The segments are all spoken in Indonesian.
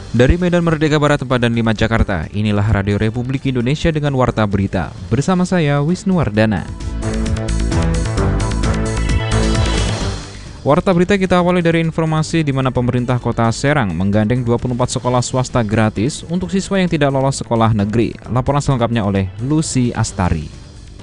Dari Medan Merdeka Barat 4 dan 5 Jakarta, inilah Radio Republik Indonesia dengan Warta Berita. Bersama saya, Wisnu Wardana. Warta Berita kita awali dari informasi di mana pemerintah Kota Serang menggandeng 24 sekolah swasta gratis untuk siswa yang tidak lolos sekolah negeri. Laporan selengkapnya oleh Lucy Astari.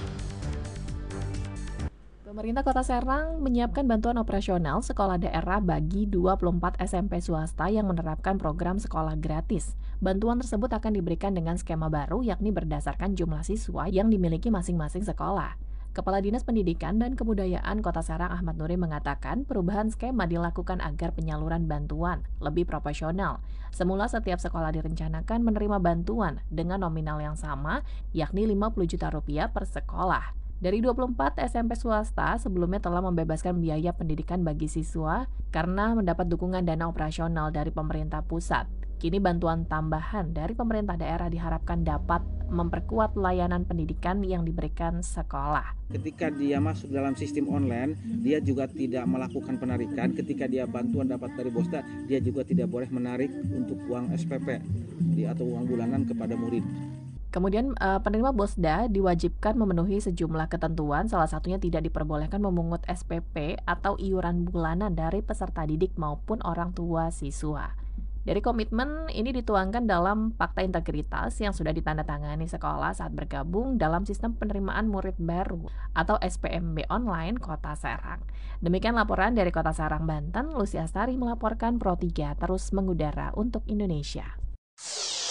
Pemerintah Kota Serang menyiapkan bantuan operasional sekolah daerah bagi 24 SMP swasta yang menerapkan program sekolah gratis. Bantuan tersebut akan diberikan dengan skema baru, yakni berdasarkan jumlah siswa yang dimiliki masing-masing sekolah. Kepala Dinas Pendidikan dan Kebudayaan Kota Serang Ahmad Nuri mengatakan perubahan skema dilakukan agar penyaluran bantuan lebih proporsional. Semula setiap sekolah direncanakan menerima bantuan dengan nominal yang sama, yakni 50 juta rupiah per sekolah. Dari 24 SMP swasta sebelumnya telah membebaskan biaya pendidikan bagi siswa karena mendapat dukungan dana operasional dari pemerintah pusat. Kini bantuan tambahan dari pemerintah daerah diharapkan dapat memperkuat layanan pendidikan yang diberikan sekolah. Ketika dia masuk dalam sistem online, dia juga tidak melakukan penarikan. Ketika dia bantuan dapat dari Bosda, dia juga tidak boleh menarik untuk uang SPP atau uang bulanan kepada murid. Kemudian penerima Bosda diwajibkan memenuhi sejumlah ketentuan, salah satunya tidak diperbolehkan memungut SPP atau iuran bulanan dari peserta didik maupun orang tua siswa. Dari komitmen ini dituangkan dalam Fakta Integritas yang sudah ditandatangani sekolah saat bergabung dalam sistem penerimaan murid baru atau SPMB online Kota Serang. Demikian laporan dari Kota Serang, Banten. Lucy Astari melaporkan Pro 3 terus mengudara untuk Indonesia.